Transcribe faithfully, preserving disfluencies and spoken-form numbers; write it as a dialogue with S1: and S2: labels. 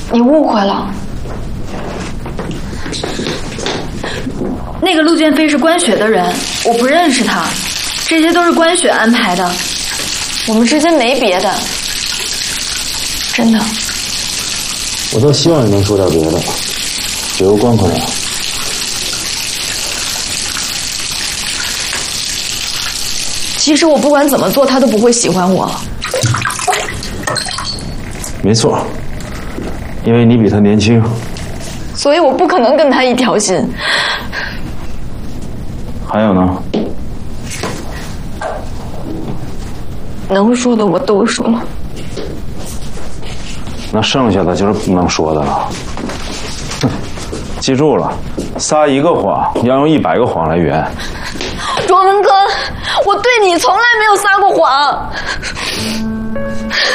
S1: 你误会了。那个陆剑飞是关雪的人，我不认识他，这些都是关雪安排的，我们之间没别的，真的。
S2: 我倒希望你能说点别的，比如关坤。
S1: 其实我不管怎么做，他都不会喜欢我。
S2: 没错，因为你比他年轻，
S1: 所以我不可能跟他一条心。
S2: 还有呢？
S1: 能说的我都说了。
S2: 那剩下的就是不能说的了。哼，记住了，撒一个谎要用一百个谎来圆。
S1: 卓文哥，我对你从来没有撒过谎。